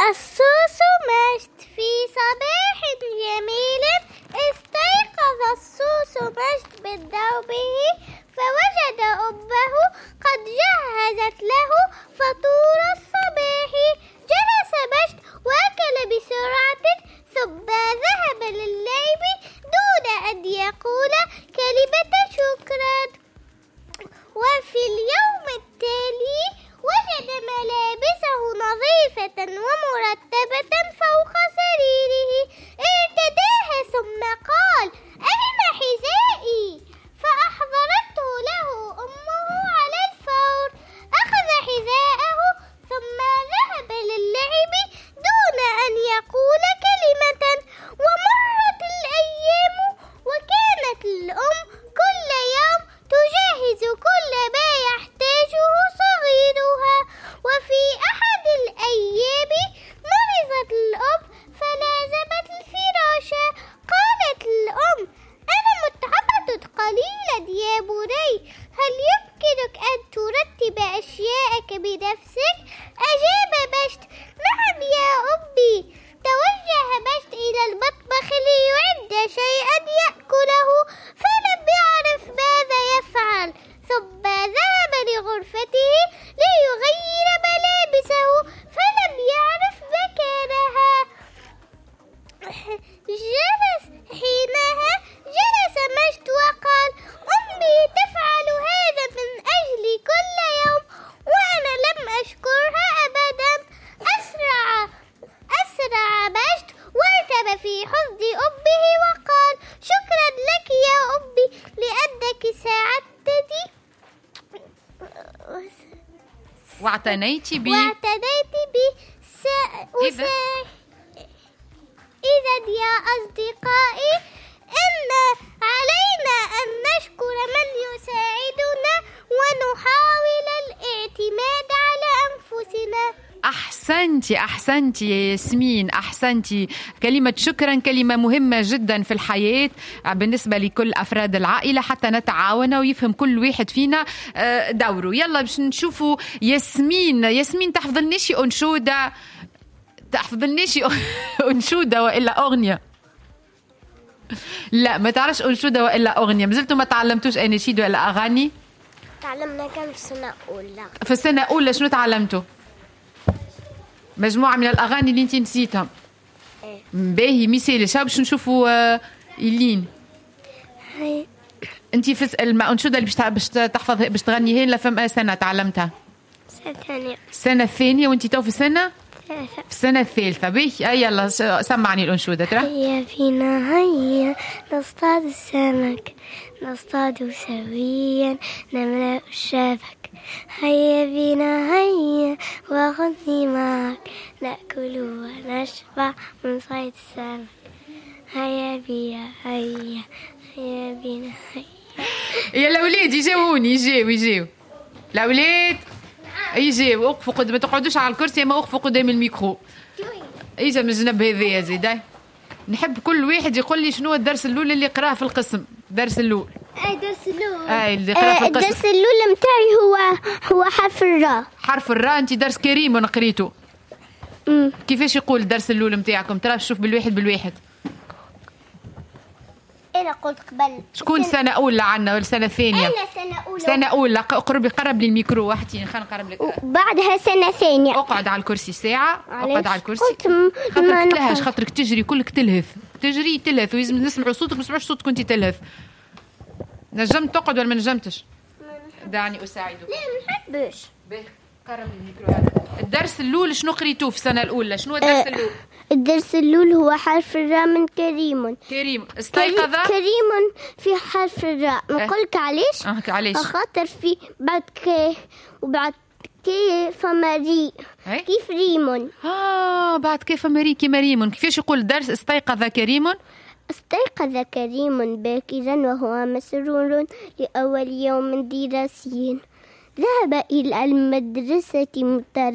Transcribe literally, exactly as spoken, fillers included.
الصوص مجد في صباح جميل استيقظ الصوص مجد من نومه فوجد أمه قد جهزت له فطور الصباح. جلس مجد وأكل بسرعة ثم ذهب للعب دون أن يقول كلمة شكرا. وفي اليوم التالي وجد ملابسه نظيفة ومرتبة فوق سريره ارتداها ثم قال أين حذائي؟ فأحضرته له أمه على الفور. أخذ حذاءه ثم ذهب للعب دون أن يقول كلمة. ومرت الأيام وكانت الأم كل يوم تجهز كل ما يحتاجه صغيرها. وفي أحد الأيام مرضت الأم فلازمت الفراش. قالت الأم أنا متعبة قليلا يا بني، هل يمكنك أن ترتب أشياءك بنفسك؟ أجاب مجد نعم يا أمي. توجه مجد إلى المطبخ ليعد شيئا يأكله فلم يعرف ماذا يفعل، ثم ذهب لغرفته ليغير ملابسه فلم يعرف مكانها. جلس حينها جلس مجد وقال أمي تفعل هذا من أجلي كل يوم وأنا لم أشكرها أبدا. أسرع أسرع مجد وارتب في حضن أمه وقال شكرا لك يا أمي لأنك ساعدتني واعتنيت بي واعتنيت بي سا... إذا إذا يا أصدقائي إن علينا أن نشكر من يساعدنا ونحاول الاعتماد على أنفسنا. أحسنتي أحسنتي يا ياسمين، أحسنتي. كلمة شكرا كلمة مهمة جدا في الحياة بالنسبة لكل أفراد العائلة حتى نتعاون ويفهم كل واحد فينا دوره. يلا باش نشوفوا ياسمين. ياسمين تحفظ لناش أنشودة، تحفظ لناش أنشودة وإلا أغنية؟ لا ما تعرفش أنشودة وإلا أغنية. مازلتوا ما تعلمتوش أناشيد ولا أغاني؟ تعلمنا كم في السنة الأولى. في السنة الأولى شنو تعلمتوا؟ مجموعة من الأغاني اللي انتي نسيتهم. ايه باهي مثالي. شاب باش نشوفوا إيلين. هاي انتي في الأنشودة اللي باش تحفظ باش تغنيها لها فم سنة تعلمتها؟ السنة الثانية. السنة الثانية وانتي تو في السنة؟ ثالثة. في السنة الثالثة. باهي أي يلا سمعني الأنشودة ترى. هيا فينا هيا نصطاد السمك نصطاد سويا نملأ الشبك. هيا بنا هيا وخذني معك نأكل ونشبع من صيد السمك. هيا بيا هيا هيا بنا هيا. يا الأولاد يجاوني يجاو يجاو الأولاد يجاو. وقفوا قدام، ما تقعدوش على الكرسي ما وقفوا قدام الميكرو. إجا من الجنب هذايا زيد. نحب كل واحد يقول لي شنو الدرس الأول اللي قراه في القسم. الدرس الأول. أي درس الأول. أي اللي قراه في القسم. الدرس الأول متاعي هو هو حرف الراء. حرف الراء. أنت درس كريم وأنا قريته. امم كيفاش يقول الدرس الأول متاعكم؟ ترى شوف بالواحد بالواحد. أنا قلت قبل. شكون سنة أولى عنا ولا سنة ثانية؟ أنا سنة أولى. سنة أولى. قربي قرب لي الميكرو واحدين خلينا نقرب لك. بعدها سنة ثانية. اقعد على الكرسي ساعة. اقعد على الكرسي. قلت م... خاطرك تلهج خاطرك تجري كلك تلهث تجري تلهث ويزم نسمعوا صوتك ما نسمعوش صوتك وانت تلهث. نجمت تقعد ولا ما نجمتش؟ دعني أساعدك. لا ما نحبش. باهي قرب الميكرو هذا. الدرس الأول شنو قريتوه في السنة الأولى؟ شنو الدرس الأول؟ الدرس الأول هو حرف الراء من كريم. كريم. استيقظ كريم في حرف الراء. نقولك علاش؟ اه علاش؟ خاطر في بعد ك وبعد كيف مريء كيف ريم. اه بعد كيف مريء كيف ريم. كيفاش يقول الدرس؟ استيقظ كريم. استيقظ كريم باكرا وهو مسرور لأول يوم دراسي. ذهب إلى المدرسة مضطرا